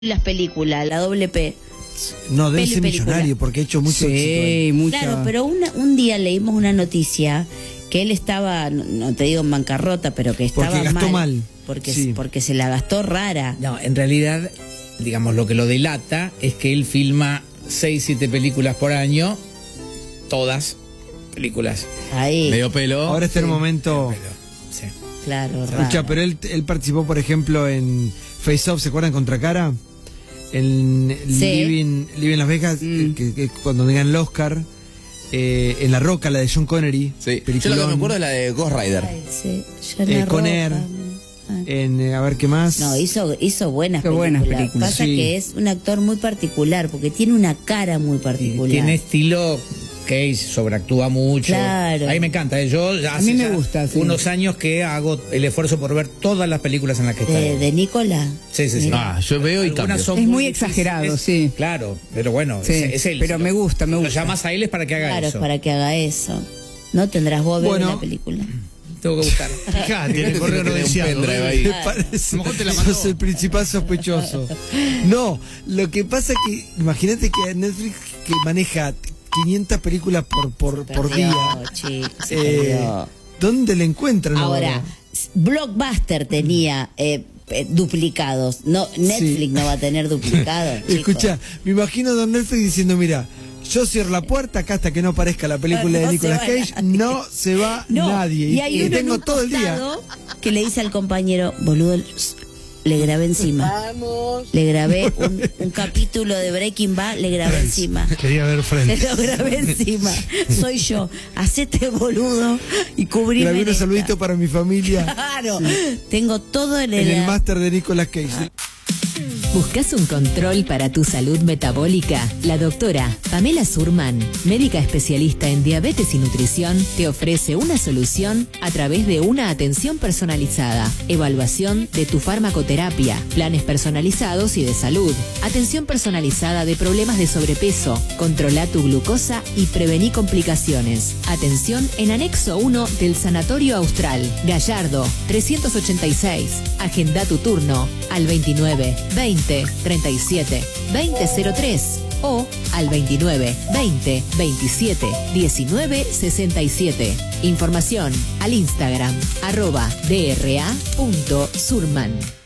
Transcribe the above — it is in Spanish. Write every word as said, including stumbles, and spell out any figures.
las películas, la doble P. No, debe Peli, ser película. millonario porque ha hecho mucho Sí, éxito ahí. mucha... Claro, pero una, un día leímos una noticia que él estaba, no, no te digo en bancarrota, pero que estaba Porque gastó mal. mal. Porque, Sí. porque se la gastó rara. No, en realidad, digamos, lo que lo delata es que él filma seis, siete películas por año, todas películas. Ahí, Medio pelo. Ahora está el Sí, momento. pero, sí. claro, Escucha, rara. pero él, él participó, por ejemplo, en Face Off, ¿se acuerdan? Contra Cara. En Sí. Living, Living Las Vegas, Mm. que, que cuando ganan el Oscar. Eh, en La Roca, la de John Connery. Sí. Yo lo que peliculón. me acuerdo es la de Ghost Rider. Ay, sí, yo Eh, la con ropa, Air. me- En, eh, a ver qué más. No, hizo, hizo buenas Qué películas. buenas películas. Pasa Sí. que es un actor muy particular, porque tiene una cara muy particular. Tiene estilo Cage, sobreactúa mucho. Claro. A mí me encanta. ¿eh? Yo ya hace mí me ya gusta, sí. unos años que hago el esfuerzo por ver todas las películas en las que está. de, de Nicola. Sí, sí, sí. Ah, yo veo y Algunas cambio. son Es muy difíciles, exagerado, sí. Claro, pero bueno, Sí, es, es él. pero Si me lo- gusta, me Lo gusta. llamas a él es para que haga Claro, eso. para que haga eso. No tendrás vos ver Bueno. la película. Tengo que buscar. Fíjate, Tiene que correo tiene no un deseado. pendrive ahí. Me parece. A lo mejor te la mandó. Sos el principal sospechoso. No, lo que pasa que, imagínate que Netflix que maneja quinientas películas por, por, por Perdió, día. chico, se Eh, perdió. ¿Dónde la encuentran Ahora, Blockbuster tenía eh, eh, duplicados. No, Netflix no va a tener duplicados. chico. Escucha, me imagino a Don Netflix diciendo, mira, yo cierro la puerta acá hasta que no aparezca la película No de se Nicolas va Cage, nadie. no se va No, nadie. y hay uno en tengo un todo el día. costado que le dice al compañero, boludo, le grabé encima. Le grabé un, un capítulo de Breaking Bad, le grabé encima. Quería ver Le frente. lo grabé encima. Soy yo. Hacete boludo y cubrime. Grabé en unos esta. saluditos para mi familia Claro. Tengo todo en en el. el máster de Nicolas Cage. ¿Buscas un control para tu salud metabólica? La doctora Pamela Surman, médica especialista en diabetes y nutrición, te ofrece una solución a través de una atención personalizada, evaluación de tu farmacoterapia, planes personalizados y de salud, atención personalizada de problemas de sobrepeso, controla tu glucosa y prevení complicaciones. Atención en anexo uno del Sanatorio Austral, Gallardo, trescientos ochenta y seis. Agenda tu turno al veintinueve veinte treinta y siete veinte cero tres o al veintinueve veinte veintisiete diecinueve sesenta y siete. Información al Instagram arroba dra punto surman.